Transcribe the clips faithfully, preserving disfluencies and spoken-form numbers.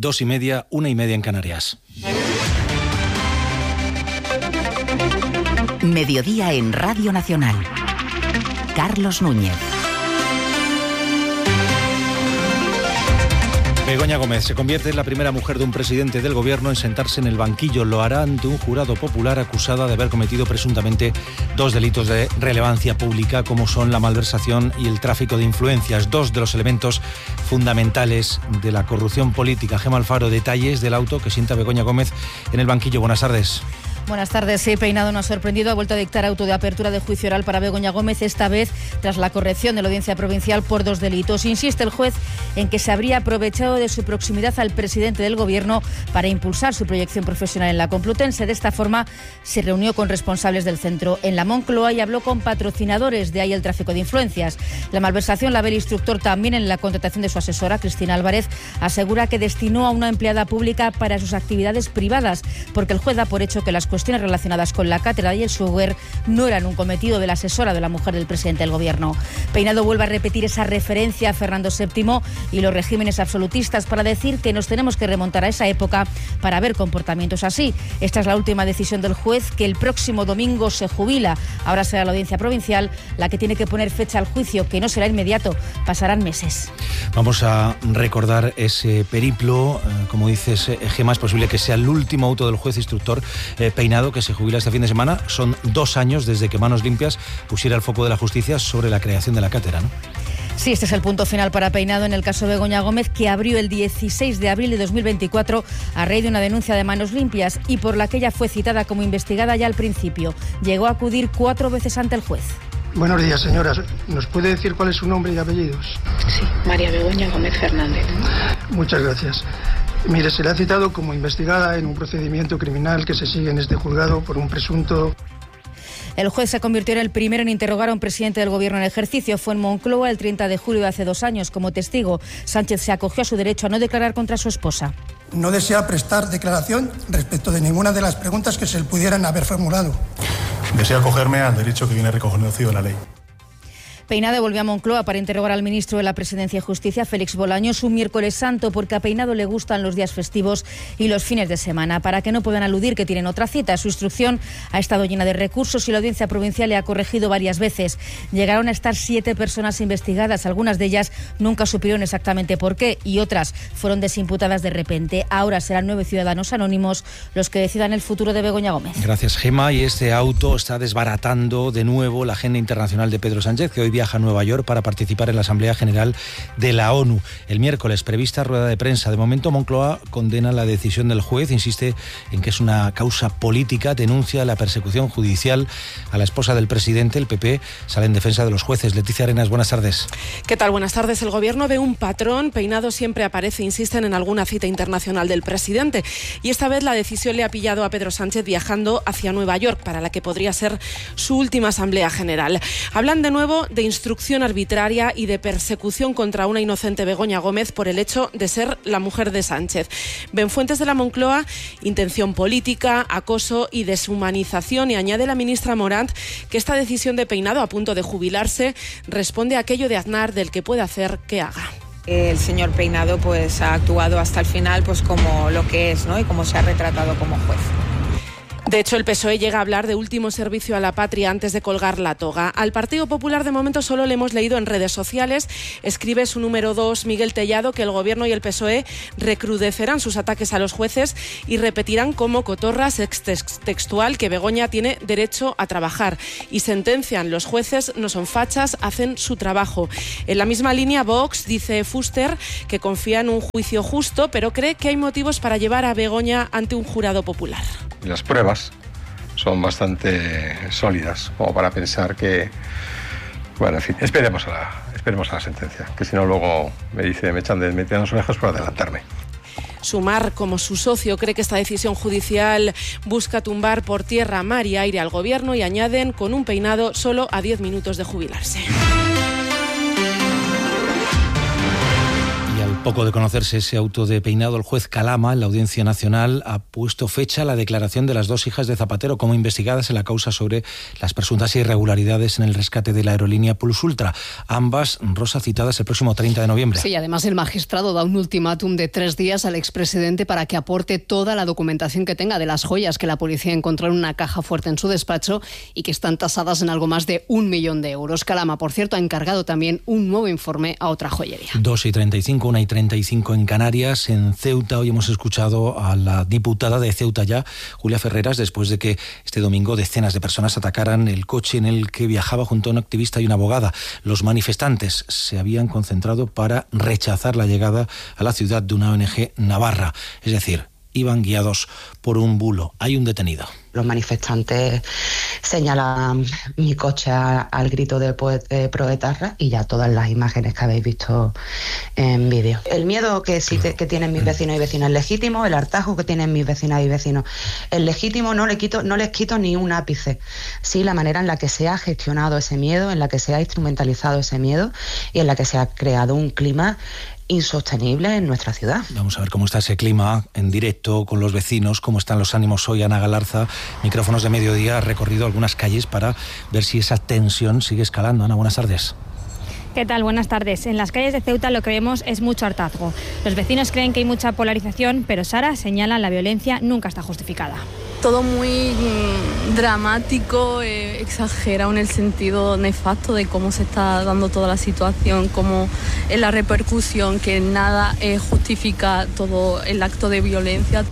dos y media, una y media en Canarias. Mediodía en Radio Nacional. Carlos Núñez. Begoña Gómez se convierte en la primera mujer de un presidente del gobierno en sentarse en el banquillo. Lo hará ante un jurado popular acusada de haber cometido presuntamente dos delitos de relevancia pública, como son la malversación y el tráfico de influencias, dos de los elementos fundamentales de la corrupción política. Gemma Alfaro, detalles del auto que sienta Begoña Gómez en el banquillo. Buenas tardes. Buenas tardes. Sí, Peinado no ha sorprendido. Ha vuelto a dictar auto de apertura de juicio oral para Begoña Gómez, esta vez tras la corrección de la Audiencia Provincial por dos delitos. Insiste el juez en que se habría aprovechado de su proximidad al presidente del Gobierno para impulsar su proyección profesional en la Complutense. De esta forma, se reunió con responsables del centro en la Moncloa y habló con patrocinadores, de ahí el tráfico de influencias. La malversación la ve el instructor también en la contratación de su asesora, Cristina Álvarez. Asegura que destinó a una empleada pública para sus actividades privadas, porque el juez da por hecho que las cuestiones relacionadas con la cátedra y el software no eran un cometido de la asesora de la mujer del presidente del Gobierno. Peinado vuelve a repetir esa referencia a Fernando séptimo y los regímenes absolutistas para decir que nos tenemos que remontar a esa época para ver comportamientos así. Esta es la última decisión del juez, que el próximo domingo se jubila. Ahora será la Audiencia Provincial la que tiene que poner fecha al juicio, que no será inmediato, pasarán meses. Vamos a recordar ese periplo. Eh, como dices, eh, Gemma, es posible que sea el último auto del juez instructor eh, Peinado, que se jubila este fin de semana. Son dos años desde que Manos Limpias pusiera el foco de la justicia sobre la creación de la cátedra, ¿no? Sí, este es el punto final para Peinado en el caso Begoña Gómez, que abrió el dieciséis de abril de dos mil veinticuatro a raíz de una denuncia de Manos Limpias y por la que ella fue citada como investigada ya al principio. Llegó a acudir cuatro veces ante el juez. Buenos días, señora. ¿Nos puede decir cuál es su nombre y apellidos? Sí, María Begoña Gómez Fernández. Muchas gracias. Mire, se le ha citado como investigada en un procedimiento criminal que se sigue en este juzgado por un presunto... El juez se convirtió en el primero en interrogar a un presidente del Gobierno en ejercicio. Fue en Moncloa el treinta de julio de hace dos años. Como testigo, Sánchez se acogió a su derecho a no declarar contra su esposa. No desea prestar declaración respecto de ninguna de las preguntas que se le pudieran haber formulado. Deseo acogerme al derecho que viene reconocido en la ley. Peinado volvió a Moncloa para interrogar al ministro de la Presidencia y Justicia, Félix Bolaños, un miércoles santo, porque a Peinado le gustan los días festivos y los fines de semana, para que no puedan aludir que tienen otra cita. Su instrucción ha estado llena de recursos y la Audiencia Provincial le ha corregido varias veces. Llegaron a estar siete personas investigadas, algunas de ellas nunca supieron exactamente por qué y otras fueron desimputadas de repente. Ahora serán nueve ciudadanos anónimos los que decidan el futuro de Begoña Gómez. Gracias, Gemma. Y este auto está desbaratando de nuevo la agenda internacional de Pedro Sánchez, que hoy viaja a Nueva York para participar en la Asamblea General de la ONU. El miércoles prevista rueda de prensa. De momento, Moncloa condena la decisión del juez, insiste en que es una causa política, denuncia la persecución judicial a la esposa del presidente. El P P sale en defensa de los jueces. Leticia Arenas, buenas tardes. ¿Qué tal? Buenas tardes. El Gobierno ve un patrón. Peinado siempre aparece, insisten, en alguna cita internacional del presidente. Y esta vez la decisión le ha pillado a Pedro Sánchez viajando hacia Nueva York, para la que podría ser su última Asamblea General. Hablan de nuevo de instrucción arbitraria y de persecución contra una inocente Begoña Gómez por el hecho de ser la mujer de Sánchez. Ven fuentes de la Moncloa intención política, acoso y deshumanización, y añade la ministra Morant que esta decisión de Peinado, a punto de jubilarse, responde a aquello de Aznar del que puede hacer que haga. El señor Peinado pues ha actuado hasta el final pues como lo que es, ¿no? Y como se ha retratado como juez. De hecho, el P S O E llega a hablar de último servicio a la patria antes de colgar la toga. Al Partido Popular, de momento, solo le hemos leído en redes sociales. Escribe su número dos, Miguel Tellado, que el Gobierno y el P S O E recrudecerán sus ataques a los jueces y repetirán como cotorras textual que Begoña tiene derecho a trabajar. Y sentencian: los jueces no son fachas, hacen su trabajo. En la misma línea, Vox, dice Fuster, que confía en un juicio justo, pero cree que hay motivos para llevar a Begoña ante un jurado popular. Las pruebas son bastante sólidas como para pensar que, bueno, en fin, esperemos a la, esperemos a la sentencia, que si no luego me dice, me echan de me tiran los orejos por adelantarme. Sumar, como su socio, cree que esta decisión judicial busca tumbar por tierra, mar y aire al Gobierno, y añaden, con un Peinado solo a diez minutos de jubilarse. Poco de conocerse ese auto de peinado, el juez Calama, en la Audiencia Nacional, ha puesto fecha a la declaración de las dos hijas de Zapatero como investigadas en la causa sobre las presuntas irregularidades en el rescate de la aerolínea Pulsultra. Ambas, Rosa, citadas el próximo treinta de noviembre. Sí, además el magistrado da un ultimátum de tres días al expresidente para que aporte toda la documentación que tenga de las joyas que la policía encontró en una caja fuerte en su despacho y que están tasadas en algo más de un millón de euros. Calama, por cierto, ha encargado también un nuevo informe a otra joyería. dos y treinta y cinco, una y treinta y cinco en Canarias. En Ceuta hoy hemos escuchado a la diputada de Ceuta ya, Julia Ferreras, después de que este domingo decenas de personas atacaran el coche en el que viajaba junto a un activista y una abogada. Los manifestantes se habían concentrado para rechazar la llegada a la ciudad de una O N G navarra, es decir, iban guiados por un bulo. Hay un detenido. Los manifestantes señalan mi coche a, al grito de, de Proetarra y ya todas las imágenes que habéis visto en vídeo. El miedo que, sí, que, que tienen mis vecinos y vecinas es legítimo, el hartazgo que tienen mis vecinas y vecinos es legítimo, no, le quito, no les quito ni un ápice. Sí, la manera en la que se ha gestionado ese miedo, en la que se ha instrumentalizado ese miedo y en la que se ha creado un clima insostenible en nuestra ciudad. Vamos a ver cómo está ese clima en directo con los vecinos, cómo están los ánimos hoy. Ana Galarza, micrófonos de Mediodía, ha recorrido algunas calles para ver si esa tensión sigue escalando. Ana, buenas tardes. ¿Qué tal? Buenas tardes. En las calles de Ceuta lo que vemos es mucho hartazgo. Los vecinos creen que hay mucha polarización, pero Sara señala la violencia nunca está justificada. Todo muy mmm, dramático, eh, exagerado en el sentido nefasto de cómo se está dando toda la situación, cómo es la repercusión, que nada eh, justifica todo el acto de violencia.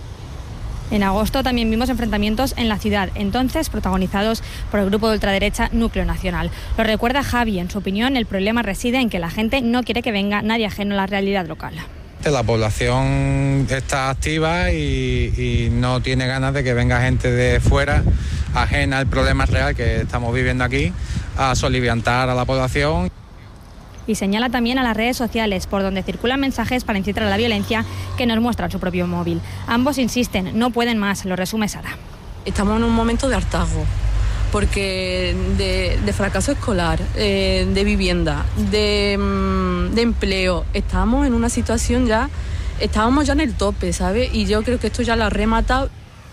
En agosto también vimos enfrentamientos en la ciudad, entonces protagonizados por el grupo de ultraderecha Núcleo Nacional. Lo recuerda Javi. En su opinión, el problema reside en que la gente no quiere que venga nadie ajeno a la realidad local. La población está activa y, y no tiene ganas de que venga gente de fuera, ajena al problema real que estamos viviendo aquí, a soliviantar a la población. Y señala también a las redes sociales, por donde circulan mensajes para incitar a la violencia que nos muestran su propio móvil. Ambos insisten, no pueden más, lo resume Sara. Estamos en un momento de hartazgo, porque de, de fracaso escolar, eh, de vivienda, de, de empleo, estamos en una situación ya, estábamos ya en el tope, ¿sabes? Y yo creo que esto ya lo ha rematado.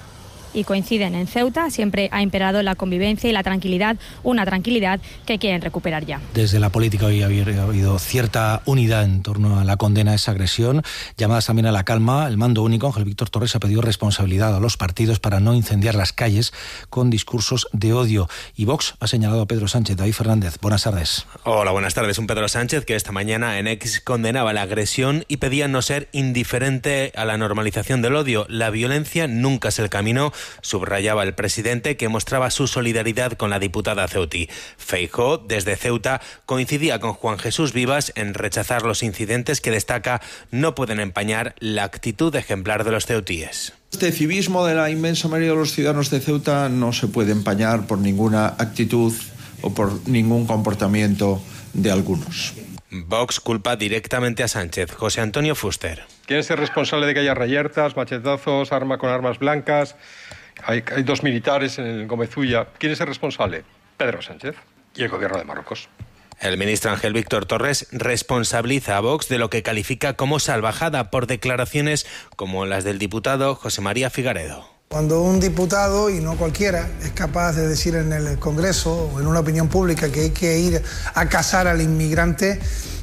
Y coinciden, en Ceuta siempre ha imperado la convivencia y la tranquilidad, una tranquilidad que quieren recuperar ya. Desde la política hoy ha habido cierta unidad en torno a la condena a esa agresión, llamadas también a la calma. El mando único, Ángel Víctor Torres, ha pedido responsabilidad a los partidos para no incendiar las calles con discursos de odio. Y Vox ha señalado a Pedro Sánchez. David Fernández, buenas tardes. Hola, buenas tardes. Un Pedro Sánchez que esta mañana en X condenaba la agresión y pedía no ser indiferente a la normalización del odio. La violencia nunca es el camino, subrayaba el presidente, que mostraba su solidaridad con la diputada ceutí. Feijóo, desde Ceuta, coincidía con Juan Jesús Vivas en rechazar los incidentes que, destaca, no pueden empañar la actitud ejemplar de los ceutíes. Este civismo de la inmensa mayoría de los ciudadanos de Ceuta no se puede empañar por ninguna actitud o por ningún comportamiento de algunos. Vox culpa directamente a Sánchez. José Antonio Fuster. ¿Quién es el responsable de que haya reyertas, machetazos, arma con armas blancas? Hay, hay dos militares en el Gómez-Ulla. ¿Quién es el responsable? Pedro Sánchez y el gobierno de Marruecos. El ministro Ángel Víctor Torres responsabiliza a Vox de lo que califica como salvajada por declaraciones como las del diputado José María Figaredo. Cuando un diputado, y no cualquiera, es capaz de decir en el Congreso o en una opinión pública que hay que ir a cazar al inmigrante,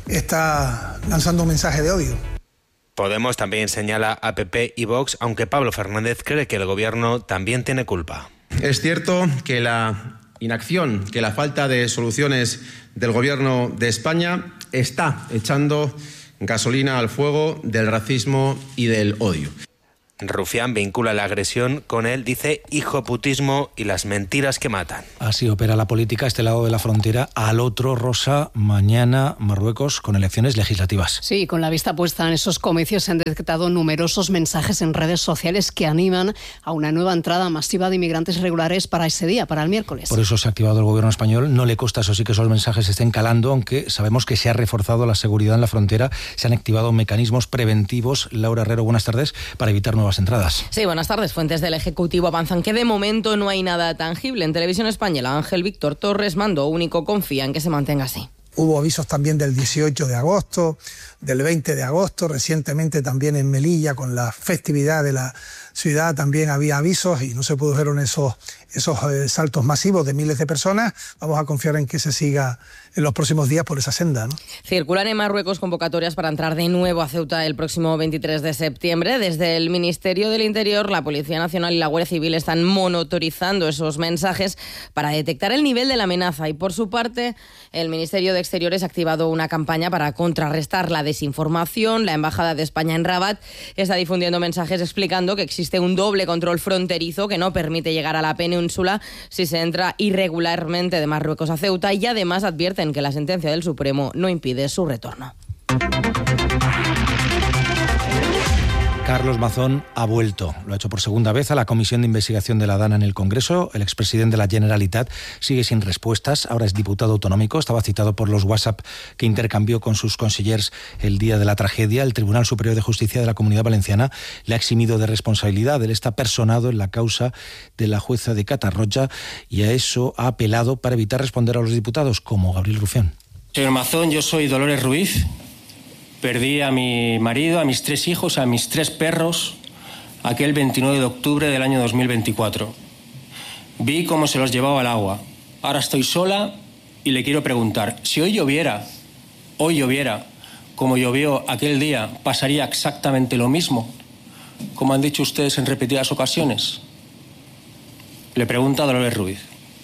está lanzando un mensaje de odio. Podemos también señala a P P y Vox, aunque Pablo Fernández cree que el gobierno también tiene culpa. Es cierto que la inacción, que la falta de soluciones del gobierno de España está echando gasolina al fuego del racismo y del odio. Rufián vincula la agresión con él, dice, hijoputismo y las mentiras que matan. Así opera la política a este lado de la frontera. Al otro, Rosa, mañana Marruecos con elecciones legislativas. Sí, con la vista puesta en esos comicios se han detectado numerosos mensajes en redes sociales que animan a una nueva entrada masiva de inmigrantes irregulares para ese día, para el miércoles. Por eso se ha activado el gobierno español. No le consta, eso sí, que esos mensajes estén calando, aunque sabemos que se ha reforzado la seguridad en la frontera. Se han activado mecanismos preventivos. Laura Herrero, buenas tardes, para evitar nuevas entradas. Sí, buenas tardes. Fuentes del Ejecutivo avanzan que de momento no hay nada tangible. En Televisión Española, Ángel Víctor Torres, mando único, confía en que se mantenga así. Hubo avisos también del dieciocho de agosto, del veinte de agosto, recientemente también en Melilla con la festividad de la ciudad también había avisos y no se produjeron esos, esos eh, saltos masivos de miles de personas. Vamos a confiar en que se siga en los próximos días por esa senda, ¿no? Circulan en Marruecos convocatorias para entrar de nuevo a Ceuta el próximo veintitrés de septiembre. Desde el Ministerio del Interior, la Policía Nacional y la Guardia Civil están monitorizando esos mensajes para detectar el nivel de la amenaza. Y por su parte, el Ministerio de Exteriores ha activado una campaña para contrarrestar la desinformación. La Embajada de España en Rabat está difundiendo mensajes explicando que existe un doble control fronterizo que no permite llegar a la península si se entra irregularmente de Marruecos a Ceuta, y además advierten que la sentencia del Supremo no impide su retorno. Carlos Mazón ha vuelto. Lo ha hecho por segunda vez a la Comisión de Investigación de la DANA en el Congreso. El expresidente de la Generalitat sigue sin respuestas. Ahora es diputado autonómico. Estaba citado por los WhatsApp que intercambió con sus consellers el día de la tragedia. El Tribunal Superior de Justicia de la Comunidad Valenciana le ha eximido de responsabilidad. Él está personado en la causa de la jueza de Catarroja y a eso ha apelado para evitar responder a los diputados, como Gabriel Rufián. Señor Mazón, yo soy Dolores Ruiz. Perdí a mi marido, a mis tres hijos, a mis tres perros, aquel veintinueve de octubre del año dos mil veinticuatro. Vi cómo se los llevaba al agua. Ahora estoy sola y le quiero preguntar, si hoy lloviera, hoy lloviera, como llovió aquel día, ¿pasaría exactamente lo mismo? Como han dicho ustedes en repetidas ocasiones. Le pregunta a Dolores Ruiz.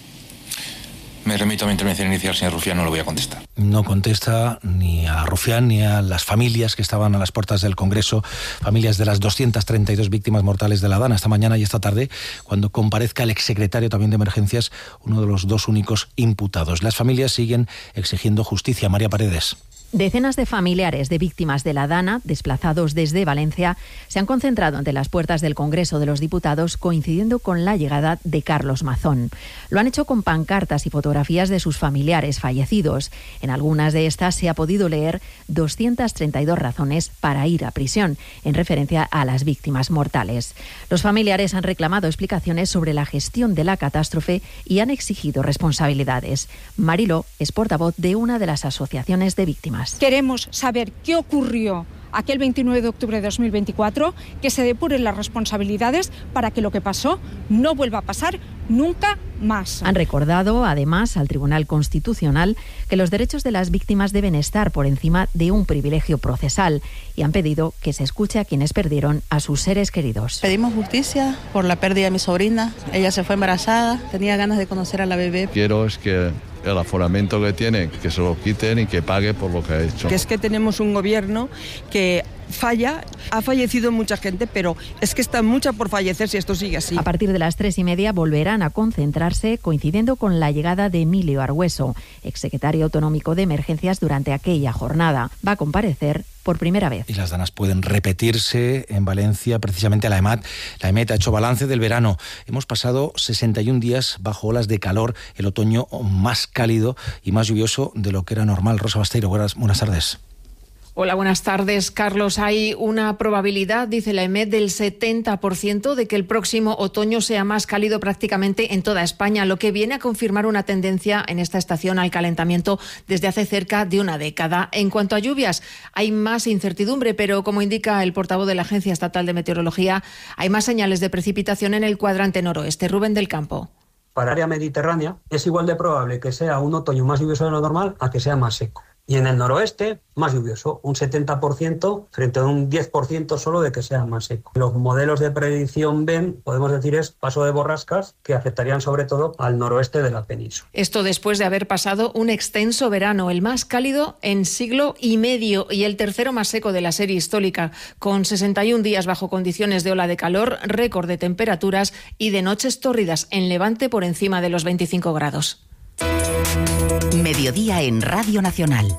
Me remito a mi intervención inicial, señor Rufián, no le voy a contestar. No contesta ni a Rufián ni a las familias que estaban a las puertas del Congreso, familias de las doscientas treinta y dos víctimas mortales de la DANA, esta mañana y esta tarde, cuando comparezca el exsecretario también de Emergencias, uno de los dos únicos imputados. Las familias siguen exigiendo justicia. María Paredes. Decenas de familiares de víctimas de la DANA, desplazados desde Valencia, se han concentrado ante las puertas del Congreso de los Diputados, coincidiendo con la llegada de Carlos Mazón. Lo han hecho con pancartas y fotografías de sus familiares fallecidos. En algunas de estas se ha podido leer doscientas treinta y dos razones para ir a prisión, en referencia a las víctimas mortales. Los familiares han reclamado explicaciones sobre la gestión de la catástrofe y han exigido responsabilidades. Mariló es portavoz de una de las asociaciones de víctimas. Queremos saber qué ocurrió aquel veintinueve de octubre de dos mil veinticuatro, que se depuren las responsabilidades para que lo que pasó no vuelva a pasar nunca más. Han recordado, además, al Tribunal Constitucional que los derechos de las víctimas deben estar por encima de un privilegio procesal y han pedido que se escuche a quienes perdieron a sus seres queridos. Pedimos justicia por la pérdida de mi sobrina. Ella se fue embarazada, tenía ganas de conocer a la bebé. Quiero es que el aforamiento que tiene, que se lo quiten y que pague por lo que ha hecho. Que es que tenemos un gobierno que falla, ha fallecido mucha gente, pero es que está mucha por fallecer si esto sigue así. A partir de las tres y media volverán a concentrarse, coincidiendo con la llegada de Emilio Argüeso, exsecretario autonómico de Emergencias, durante aquella jornada. Va a comparecer por primera vez. Y las danas pueden repetirse en Valencia, precisamente la EMAT. La EMET ha hecho balance del verano. Hemos pasado sesenta y un días bajo olas de calor, el otoño más cálido y más lluvioso de lo que era normal. Rosa Basteiro, buenas, buenas tardes. Hola, buenas tardes, Carlos. Hay una probabilidad, dice la EMET, del setenta por ciento de que el próximo otoño sea más cálido prácticamente en toda España, lo que viene a confirmar una tendencia en esta estación al calentamiento desde hace cerca de una década. En cuanto a lluvias, hay más incertidumbre, pero como indica el portavoz de la Agencia Estatal de Meteorología, hay más señales de precipitación en el cuadrante noroeste. Rubén del Campo. Para el área mediterránea es igual de probable que sea un otoño más lluvioso de lo normal a que sea más seco. Y en el noroeste, más lluvioso, un setenta por ciento frente a un diez por ciento solo de que sea más seco. Los modelos de predicción ven, podemos decir, es paso de borrascas que afectarían sobre todo al noroeste de la península. Esto después de haber pasado un extenso verano, el más cálido en siglo y medio y el tercero más seco de la serie histórica, con sesenta y un días bajo condiciones de ola de calor, récord de temperaturas y de noches tórridas en Levante por encima de los veinticinco grados. Mediodía en Radio Nacional.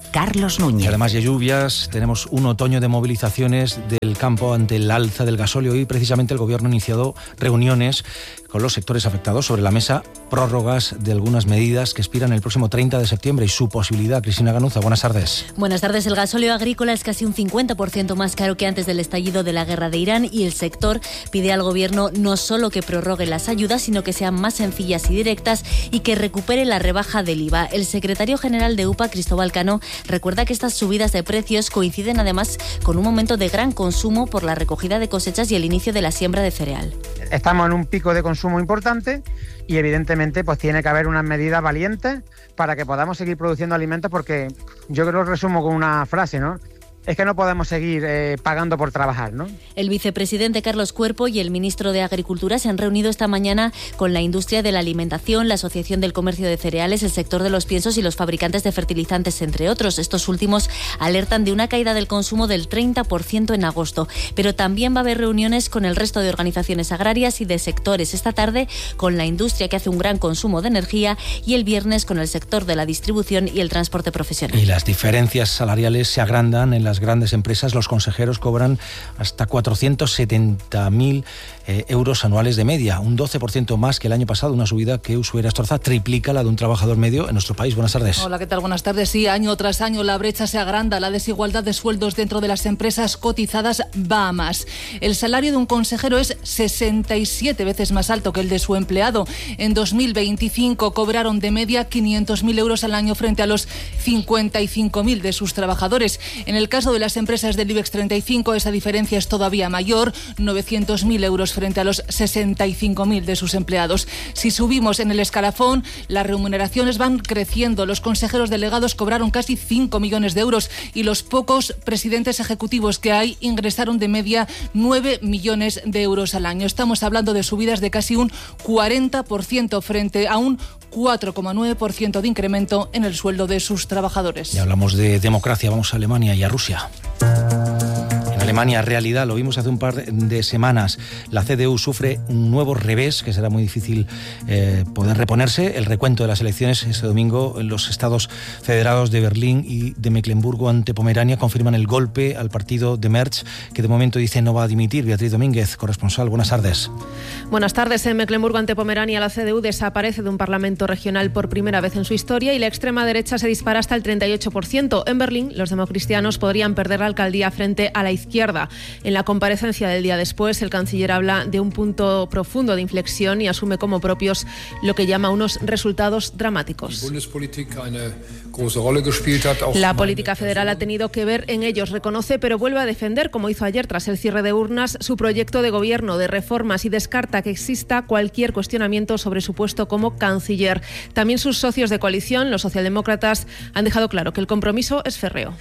Carlos Núñez. Y además de lluvias, tenemos un otoño de movilizaciones del campo ante el alza del gasóleo. Hoy precisamente el Gobierno ha iniciado reuniones con los sectores afectados. Sobre la mesa, prórrogas de algunas medidas que expiran el próximo treinta de septiembre y su posibilidad. Cristina Ganuza, buenas tardes. Buenas tardes. El gasóleo agrícola es casi un cincuenta por ciento más caro que antes del estallido de la guerra de Irán y el sector pide al Gobierno no solo que prorrogue las ayudas, sino que sean más sencillas y directas y que recupere la rebaja del I V A. El secretario general de U P A, Cristóbal Cano, recuerda que estas subidas de precios coinciden además con un momento de gran consumo por la recogida de cosechas y el inicio de la siembra de cereal. Estamos en un pico de consumo importante y evidentemente pues tiene que haber unas medidas valientes para que podamos seguir produciendo alimentos, porque yo creo que lo resumo con una frase, ¿no? Es que no podemos seguir eh, pagando por trabajar, ¿no? El vicepresidente Carlos Cuerpo y el ministro de Agricultura se han reunido esta mañana con la industria de la alimentación, la Asociación del Comercio de Cereales, el sector de los piensos y los fabricantes de fertilizantes, entre otros. Estos últimos alertan de una caída del consumo del treinta por ciento en agosto. Pero también va a haber reuniones con el resto de organizaciones agrarias y de sectores. Esta tarde con la industria, que hace un gran consumo de energía, y el viernes con el sector de la distribución y el transporte profesional. Y las diferencias salariales se agrandan en las grandes empresas. Los consejeros cobran hasta cuatrocientos setenta mil eh, euros anuales de media, un doce por ciento más que el año pasado, una subida que Ushuaia Astorza triplica la de un trabajador medio en nuestro país. Buenas tardes. Hola, ¿qué tal? Buenas tardes. Sí, año tras año la brecha se agranda, la desigualdad de sueldos dentro de las empresas cotizadas va a más. El salario de un consejero es sesenta y siete veces más alto que el de su empleado. En dos mil veinticinco cobraron de media quinientos mil euros al año frente a los cincuenta y cinco mil de sus trabajadores. En el caso de las empresas del IBEX treinta y cinco, esa diferencia es todavía mayor, novecientos mil euros frente a los sesenta y cinco mil de sus empleados. Si subimos en el escalafón, las remuneraciones van creciendo. Los consejeros delegados cobraron casi cinco millones de euros y los pocos presidentes ejecutivos que hay ingresaron de media nueve millones de euros al año. Estamos hablando de subidas de casi un cuarenta por ciento frente a un cuatro coma nueve por ciento de incremento en el sueldo de sus trabajadores. Ya hablamos de democracia, vamos a Alemania y a Rusia. En Alemania, realidad, lo vimos hace un par de semanas. La C D U sufre un nuevo revés que será muy difícil eh, poder reponerse. El recuento de las elecciones este domingo en los estados federados de Berlín y de Mecklemburgo ante Pomerania confirman el golpe al partido de Merz, que de momento dice no va a dimitir. Beatriz Domínguez, corresponsal, buenas tardes. Buenas tardes. En Mecklemburgo ante Pomerania, la C D U desaparece de un parlamento regional por primera vez en su historia y la extrema derecha se dispara hasta el treinta y ocho por ciento. En Berlín, los democristianos podrían perder la alcaldía frente a la izquierda. En la comparecencia del día después, el canciller habla de un punto profundo de inflexión y asume como propios lo que llama unos resultados dramáticos. La política federal ha tenido que ver en ellos, reconoce, pero vuelve a defender, como hizo ayer tras el cierre de urnas, su proyecto de gobierno de reformas y descarta que exista cualquier cuestionamiento sobre su puesto como canciller. También sus socios de coalición, los socialdemócratas, han dejado claro que el compromiso es férreo.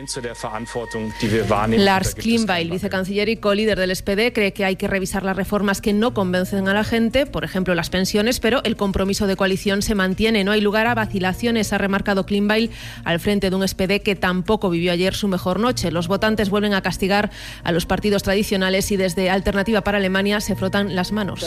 Lars Klingbeil, vicecanciller y colíder del S P D, cree que hay que revisar las reformas que no convencen a la gente, por ejemplo las pensiones, pero el compromiso de coalición se mantiene. No hay lugar a vacilaciones, ha remarcado Klingbeil al frente de un S P D que tampoco vivió ayer su mejor noche. Los votantes vuelven a castigar a los partidos tradicionales y desde Alternativa para Alemania se frotan las manos.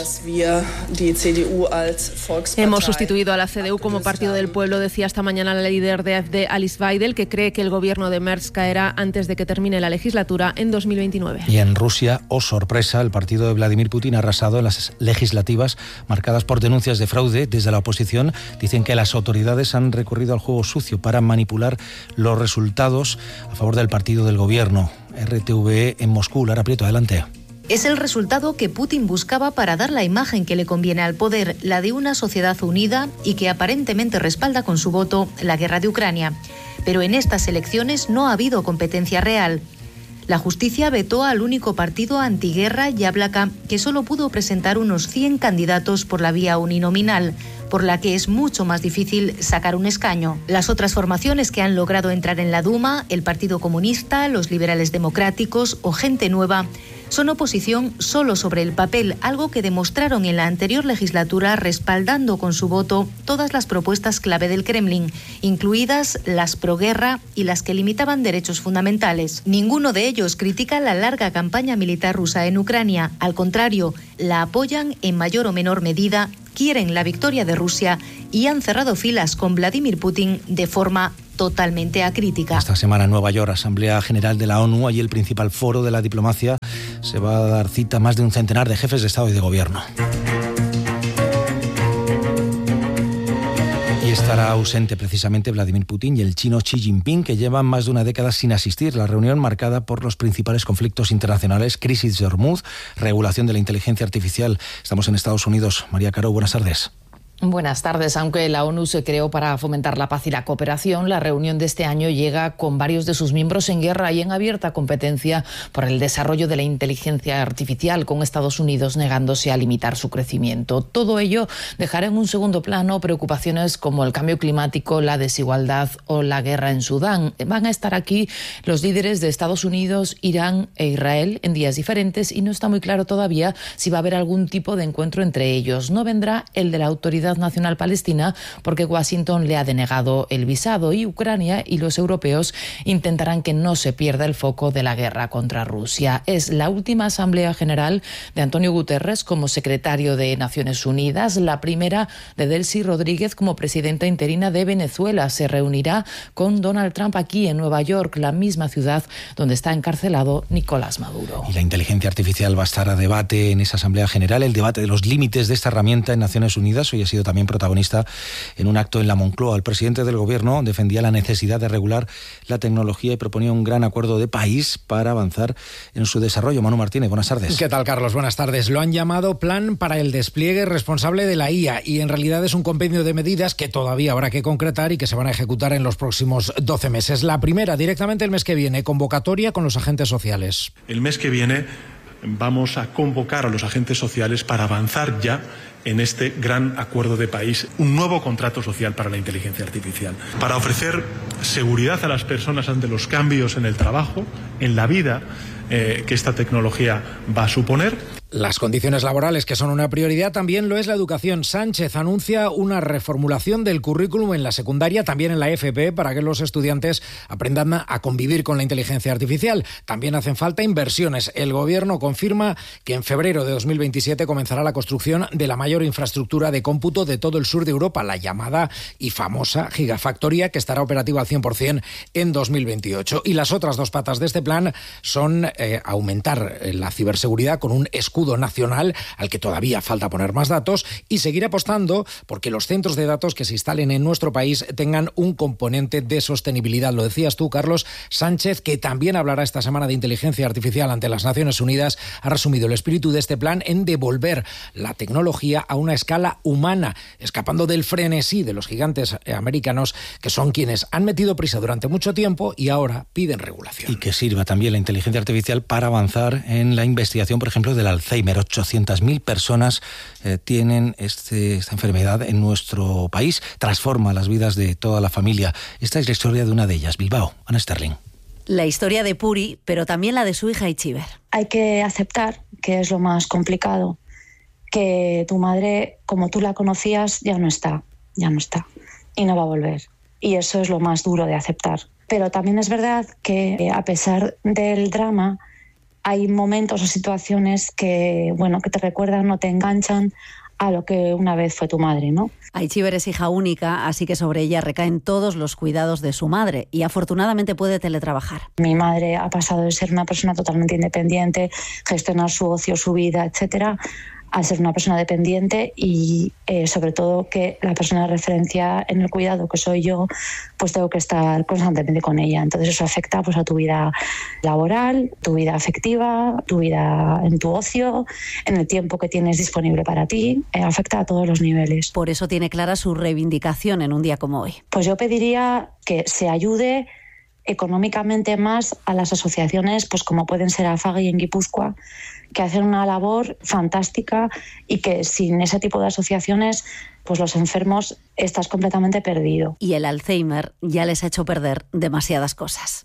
Hemos sustituido a la C D U como partido del pueblo, decía esta mañana la líder de A F D, Alice Weidel, que cree que el gobierno de Merz caerá antes de que termine la legislatura en dos mil veintinueve. Y en Rusia, oh sorpresa, el partido de Vladimir Putin ha arrasado en las legislativas marcadas por denuncias de fraude. Desde la oposición dicen que las autoridades han recurrido al juego sucio para manipular los resultados a favor del partido del gobierno. R T V E en Moscú. Lara Prieto, adelante. Es el resultado que Putin buscaba para dar la imagen que le conviene al poder, la de una sociedad unida y que aparentemente respalda con su voto la guerra de Ucrania. Pero en estas elecciones no ha habido competencia real. La justicia vetó al único partido antiguerra, Yablaka, que solo pudo presentar unos cien candidatos por la vía uninominal, por la que es mucho más difícil sacar un escaño. Las otras formaciones que han logrado entrar en la Duma, el Partido Comunista, los liberales democráticos o Gente Nueva, son oposición solo sobre el papel, algo que demostraron en la anterior legislatura respaldando con su voto todas las propuestas clave del Kremlin, incluidas las proguerra y las que limitaban derechos fundamentales. Ninguno de ellos critica la larga campaña militar rusa en Ucrania. Al contrario, la apoyan en mayor o menor medida, quieren la victoria de Rusia y han cerrado filas con Vladimir Putin de forma totalmente acrítica. Esta semana en Nueva York, Asamblea General de la ONU, allí el principal foro de la diplomacia, se va a dar cita a más de un centenar de jefes de Estado y de Gobierno. Y estará ausente precisamente Vladimir Putin y el chino Xi Jinping, que llevan más de una década sin asistir. La reunión marcada por los principales conflictos internacionales, crisis de Hormuz, regulación de la inteligencia artificial. Estamos en Estados Unidos. María Caro, buenas tardes. Buenas tardes. Aunque la ONU se creó para fomentar la paz y la cooperación, la reunión de este año llega con varios de sus miembros en guerra y en abierta competencia por el desarrollo de la inteligencia artificial, con Estados Unidos negándose a limitar su crecimiento. Todo ello dejará en un segundo plano preocupaciones como el cambio climático, la desigualdad o la guerra en Sudán. Van a estar aquí los líderes de Estados Unidos, Irán e Israel en días diferentes y no está muy claro todavía si va a haber algún tipo de encuentro entre ellos. No vendrá el de la Autoridad Nacional Palestina porque Washington le ha denegado el visado, y Ucrania y los europeos intentarán que no se pierda el foco de la guerra contra Rusia. Es la última Asamblea General de Antonio Guterres como secretario de Naciones Unidas, la primera de Delcy Rodríguez como presidenta interina de Venezuela. Se reunirá con Donald Trump aquí en Nueva York, la misma ciudad donde está encarcelado Nicolás Maduro. Y la inteligencia artificial va a estar a debate en esa Asamblea General, el debate de los límites de esta herramienta en Naciones Unidas. Hoy ha sido también protagonista en un acto en la Moncloa. El presidente del Gobierno defendía la necesidad de regular la tecnología y proponía un gran acuerdo de país para avanzar en su desarrollo. Manu Martínez, buenas tardes. ¿Qué tal, Carlos? Buenas tardes. Lo han llamado Plan para el despliegue responsable de la I A y en realidad es un compendio de medidas que todavía habrá que concretar y que se van a ejecutar en los próximos doce meses. La primera, directamente el mes que viene, convocatoria con los agentes sociales. El mes que viene vamos a convocar a los agentes sociales para avanzar ya en este gran acuerdo de país, un nuevo contrato social para la inteligencia artificial, para ofrecer seguridad a las personas ante los cambios en el trabajo, en la vida eh, que esta tecnología va a suponer. Las condiciones laborales, que son una prioridad, también lo es la educación. Sánchez anuncia una reformulación del currículum en la secundaria, también en la F P, para que los estudiantes aprendan a convivir con la inteligencia artificial. También hacen falta inversiones. El Gobierno confirma que en febrero de dos mil veintisiete comenzará la construcción de la mayor infraestructura de cómputo de todo el sur de Europa, la llamada y famosa Gigafactoría, que estará operativa al cien por ciento en dos mil veintiocho. Y las otras dos patas de este plan son eh, aumentar la ciberseguridad con un escudo nacional al que todavía falta poner más datos y seguir apostando porque los centros de datos que se instalen en nuestro país tengan un componente de sostenibilidad. Lo decías tú, Carlos. Sánchez, que también hablará esta semana de inteligencia artificial ante las Naciones Unidas, ha resumido el espíritu de este plan en devolver la tecnología a una escala humana, escapando del frenesí de los gigantes americanos, que son quienes han metido prisa durante mucho tiempo y ahora piden regulación. Y que sirva también la inteligencia artificial para avanzar en la investigación, por ejemplo, del Alzheimer. ochocientas mil personas eh, tienen este, esta enfermedad en nuestro país. Transforma las vidas de toda la familia. Esta es la historia de una de ellas, Bilbao. Ana Sterling. La historia de Puri, pero también la de su hija Itziber. Hay que aceptar, que es lo más complicado, que tu madre, como tú la conocías, ya no está, ya no está y no va a volver. Y eso es lo más duro de aceptar. Pero también es verdad que, a pesar del drama, hay momentos o situaciones que, bueno, que te recuerdan o te enganchan a lo que una vez fue tu madre, ¿no? Aitziber es hija única, así que sobre ella recaen todos los cuidados de su madre y afortunadamente puede teletrabajar. Mi madre ha pasado de ser una persona totalmente independiente, gestionar su ocio, su vida, etcétera, a ser una persona dependiente y eh, sobre todo que la persona de referencia en el cuidado que soy yo, pues tengo que estar constantemente con ella. Entonces eso afecta pues a tu vida laboral, tu vida afectiva, tu vida en tu ocio, en el tiempo que tienes disponible para ti, eh, afecta a todos los niveles. Por eso tiene clara su reivindicación en un día como hoy. Pues yo pediría que se ayude económicamente más a las asociaciones, pues como pueden ser AFAGI en Guipúzcoa, que hacen una labor fantástica y que sin ese tipo de asociaciones, pues los enfermos estás completamente perdido. Y el Alzheimer ya les ha hecho perder demasiadas cosas.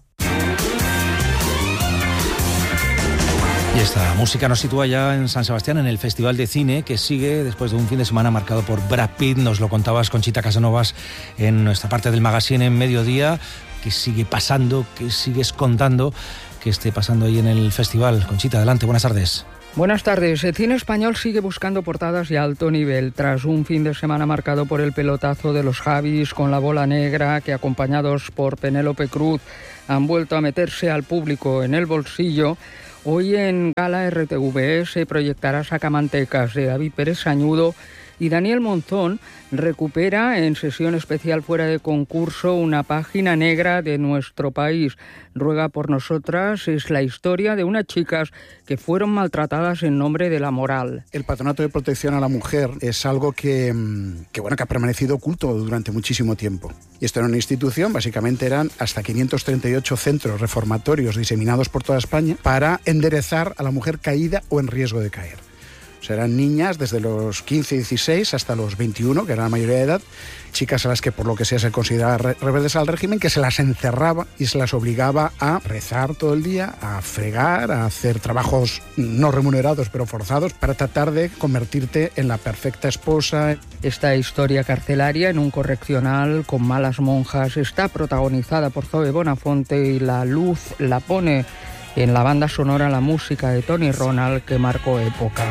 Y esta música nos sitúa ya en San Sebastián, en el Festival de Cine, que sigue después de un fin de semana marcado por Brad Pitt. Nos lo contabas, Conchita Casanovas, en nuestra parte del magazine en Mediodía. ¿Qué sigue pasando? ¿Qué sigues contando que esté pasando ahí en el festival? Conchita, adelante, buenas tardes. Buenas tardes. El cine español sigue buscando portadas de alto nivel. Tras un fin de semana marcado por el pelotazo de los Javis con La bola negra, que acompañados por Penélope Cruz han vuelto a meterse al público en el bolsillo, hoy en Gala R T V E se proyectará Sacamantecas, de David Pérez Sañudo, y Daniel Monzón recupera en sesión especial fuera de concurso Una página negra de nuestro país. Ruega por nosotras es la historia de unas chicas que fueron maltratadas en nombre de la moral. El Patronato de Protección a la Mujer es algo que, que, bueno, que ha permanecido oculto durante muchísimo tiempo. Y esto era una institución, básicamente eran hasta quinientos treinta y ocho centros reformatorios diseminados por toda España para enderezar a la mujer caída o en riesgo de caer. O sea, eran niñas desde los quince, dieciséis hasta los veintiuno, que era la mayoría de edad, chicas a las que por lo que sea se consideraba re- rebeldes al régimen, que se las encerraba y se las obligaba a rezar todo el día, a fregar, a hacer trabajos no remunerados pero forzados para tratar de convertirte en la perfecta esposa. Esta historia carcelaria en un correccional con malas monjas está protagonizada por Zoe Bonafonte y la luz la pone en la banda sonora la música de Tony Ronald, que marcó época.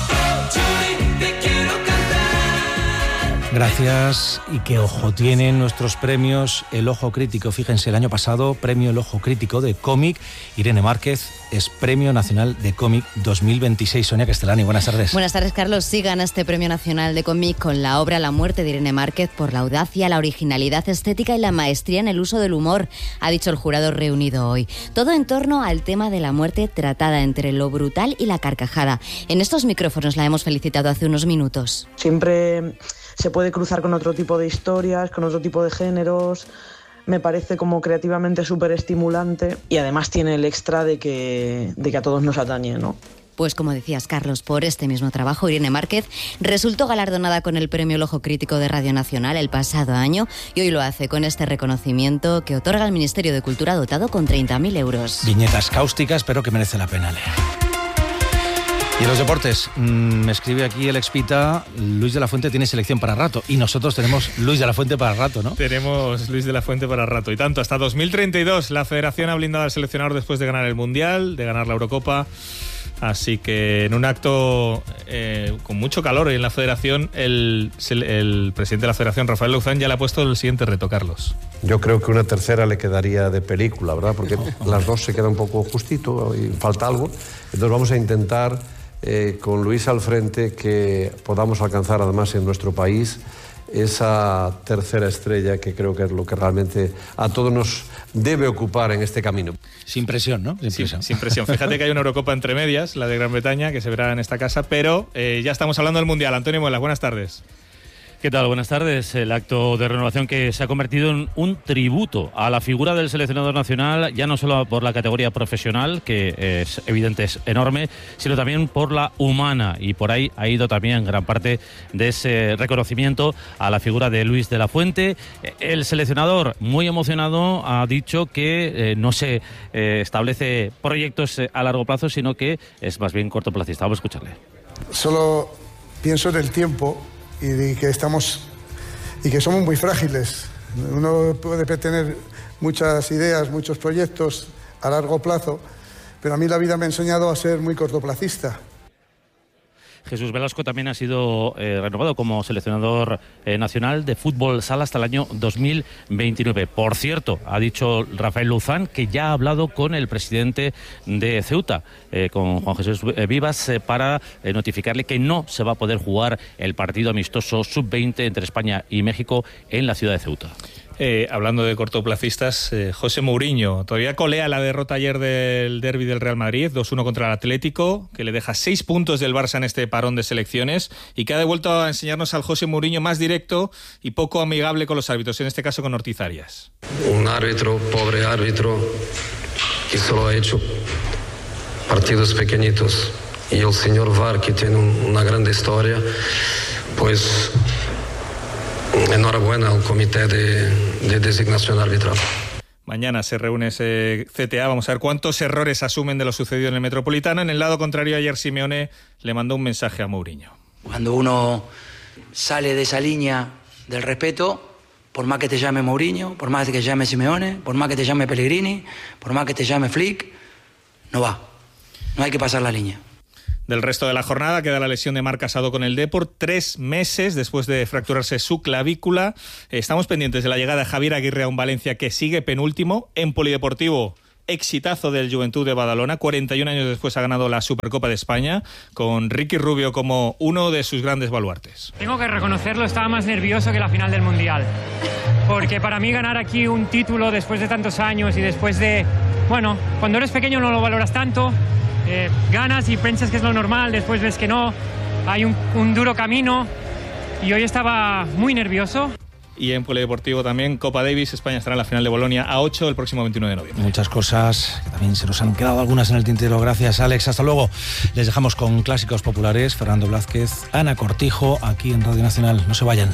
Gracias, y qué ojo tienen nuestros premios El Ojo Crítico. Fíjense, el año pasado, premio El Ojo Crítico de cómic. Irene Márquez es Premio Nacional de Cómic dos mil veintiséis. Sonia Castellani, buenas tardes. Buenas tardes, Carlos. Sí, gana este Premio Nacional de Cómic con la obra La muerte de Irene Márquez por la audacia, la originalidad estética y la maestría en el uso del humor, ha dicho el jurado reunido hoy. Todo en torno al tema de la muerte tratada entre lo brutal y la carcajada. En estos micrófonos la hemos felicitado hace unos minutos. Siempre se puede cruzar con otro tipo de historias, con otro tipo de géneros. Me parece como creativamente súper estimulante y además tiene el extra de que, de que a todos nos atañe, ¿no? Pues como decías, Carlos, por este mismo trabajo, Irene Márquez resultó galardonada con el Premio El Ojo Crítico de Radio Nacional el pasado año y hoy lo hace con este reconocimiento que otorga el Ministerio de Cultura, dotado con treinta mil euros. Viñetas cáusticas, pero que merece la pena leer. Y en los deportes, mmm, me escribe aquí el expita, Luis de la Fuente tiene selección para rato, y nosotros tenemos Luis de la Fuente para rato, ¿no? Tenemos Luis de la Fuente para rato, y tanto, hasta dos mil treinta y dos la Federación ha blindado al seleccionador después de ganar el Mundial, de ganar la Eurocopa, así que en un acto eh, con mucho calor en la Federación, el, el presidente de la Federación, Rafael Luzán, ya le ha puesto el siguiente reto, Carlos. Yo creo que una tercera le quedaría de película, ¿verdad? Porque las dos se quedan un poco justito y falta algo, entonces vamos a intentar... Eh, con Luis al frente, que podamos alcanzar además en nuestro país esa tercera estrella, que creo que es lo que realmente a todos nos debe ocupar en este camino. Sin presión, ¿no? Sin presión. Sí, sin presión. Fíjate que hay una Eurocopa entre medias, la de Gran Bretaña, que se verá en esta casa, pero eh, ya estamos hablando del Mundial. Antonio Muelas, buenas tardes. ¿Qué tal? Buenas tardes. El acto de renovación que se ha convertido en un tributo a la figura del seleccionador nacional, ya no solo por la categoría profesional, que es evidente, es enorme, sino también por la humana, y por ahí ha ido también gran parte de ese reconocimiento a la figura de Luis de la Fuente. El seleccionador, muy emocionado, ha dicho que eh, no se eh, establece proyectos a largo plazo, sino que es más bien cortoplacista. Vamos a escucharle. Solo pienso en el tiempo y que estamos y que somos muy frágiles. Uno puede tener muchas ideas, muchos proyectos a largo plazo, pero a mí la vida me ha enseñado a ser muy cortoplacista. Jesús Velasco también ha sido eh, renovado como seleccionador eh, nacional de fútbol sala hasta el año dos mil veintinueve. Por cierto, ha dicho Rafael Luzán que ya ha hablado con el presidente de Ceuta, eh, con Juan Jesús Vivas, eh, para eh, notificarle que no se va a poder jugar el partido amistoso sub veinte entre España y México en la ciudad de Ceuta. Eh, hablando de cortoplacistas, eh, José Mourinho todavía colea la derrota ayer del derbi del Real Madrid, dos uno contra el Atlético, que le deja seis puntos del Barça en este parón de selecciones, y que ha devuelto a enseñarnos al José Mourinho más directo y poco amigable con los árbitros, en este caso con Ortiz Arias. Un árbitro, pobre árbitro, que solo ha hecho partidos pequeñitos, y el señor V A R, que tiene un, una gran historia, pues... enhorabuena al comité de, de designación arbitral. Mañana se reúne ese C T A, vamos a ver cuántos errores asumen de lo sucedido en el Metropolitano. En el lado contrario, ayer Simeone le mandó un mensaje a Mourinho. Cuando uno sale de esa línea del respeto, por más que te llame Mourinho, por más que te llame Simeone, por más que te llame Pellegrini, por más que te llame Flick, no va. No hay que pasar la línea. Del resto de la jornada queda la lesión de Marc Casado con el Depor, tres meses después de fracturarse su clavícula. Estamos pendientes de la llegada de Javier Aguirre a un Valencia que sigue penúltimo. En polideportivo, exitazo del Juventud de Badalona, cuarenta y un años después ha ganado la Supercopa de España, con Ricky Rubio como uno de sus grandes baluartes. Tengo que reconocerlo, estaba más nervioso que la final del Mundial, porque para mí ganar aquí un título después de tantos años y después de, bueno, cuando eres pequeño no lo valoras tanto, eh, ganas y piensas que es lo normal, después ves que no, hay un, un duro camino y hoy estaba muy nervioso. Y en polideportivo también, Copa Davis, España estará en la final de Bolonia a ocho el próximo veintiuno de noviembre. Muchas cosas que también se nos han quedado algunas en el tintero. Gracias, Alex. Hasta luego. Les dejamos con clásicos populares. Fernando Blázquez, Ana Cortijo, aquí en Radio Nacional. No se vayan.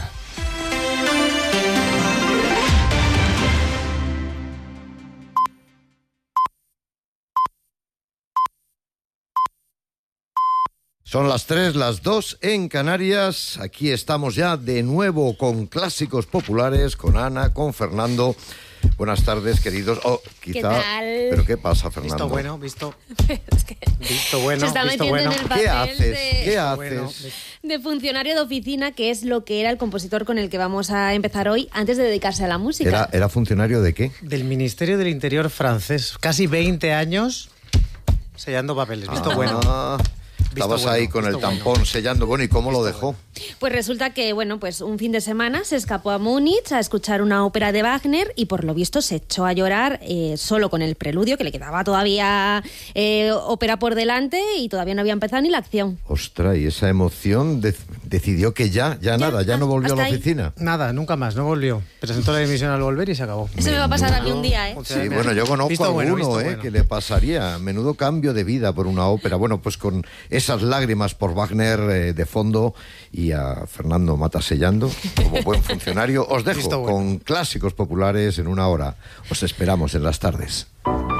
Son las tres, las dos en Canarias. Aquí estamos ya de nuevo con clásicos populares, con Ana, con Fernando. Buenas tardes, queridos. Oh, quizá, ¿Qué tal? ¿Pero qué pasa, Fernando? Visto bueno, visto, es que visto bueno, se está visto metiendo bueno. en el papel ¿Qué haces? de, ¿Qué haces? bueno, de funcionario de oficina, que es lo que era el compositor con el que vamos a empezar hoy, antes de dedicarse a la música. ¿Era, era funcionario de qué? Del Ministerio del Interior francés. Casi veinte años sellando papeles. Visto Ah. bueno. Estabas Visto ahí bueno, con el visto tampón bueno. sellando. Bueno, ¿y cómo lo dejó? Pues resulta que, bueno, pues un fin de semana se escapó a Múnich a escuchar una ópera de Wagner y por lo visto se echó a llorar eh, solo con el preludio, que le quedaba todavía eh, ópera por delante y todavía no había empezado ni la acción. Ostras, y esa emoción de- decidió que ya, ya, nada, ya no volvió a la hasta ahí. oficina. Nada, nunca más, no volvió. Presentó la dimisión al volver y se acabó. Eso me va a pasar a mí un día, ¿eh? Sí, bueno, yo conozco Visto a bueno, alguno visto eh, bueno. que le pasaría. Menudo cambio de vida por una ópera. Bueno, pues con esas lágrimas por Wagner eh, de fondo y a Fernando Matasellando, como buen funcionario, os dejo Visto bueno. con clásicos populares en una hora. Os esperamos en las tardes.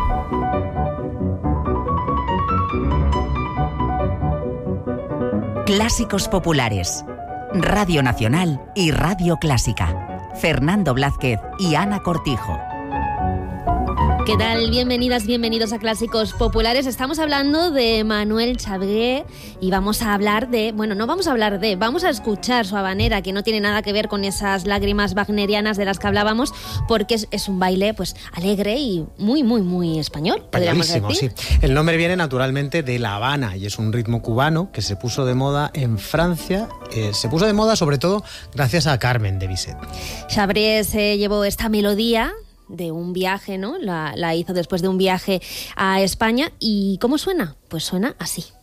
Clásicos populares. Radio Nacional y Radio Clásica. Fernando Blázquez y Ana Cortijo. ¿Qué tal? Bienvenidas, bienvenidos a Clásicos Populares. Estamos hablando de Manuel Chabré y vamos a hablar de... Bueno, no vamos a hablar de... Vamos a escuchar su habanera, que no tiene nada que ver con esas lágrimas wagnerianas de las que hablábamos, porque es, es un baile pues alegre y muy, muy, muy español, podríamos decir. decir. Sí. El nombre viene naturalmente de La Habana y es un ritmo cubano que se puso de moda en Francia. Eh, se puso de moda sobre todo gracias a Carmen de Bizet. Chabré se llevó esta melodía de un viaje, ¿no? La, la hizo después de un viaje a España. ¿Y cómo suena? Pues suena así.